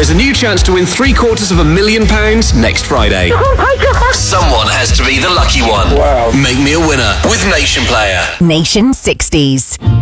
There's a new chance to win £750,000 next Friday. Oh my God! Someone has to be the lucky one. Wow. Make me a winner with Nation Player. Nation 60s.